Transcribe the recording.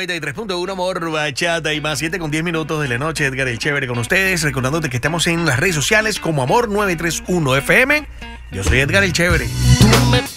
93.1 Amor, Bachata y más. 7:10 de la noche. Edgar el Chévere con ustedes. Recordándote que estamos en las redes sociales como Amor 931 FM. Yo soy Edgar el Chévere.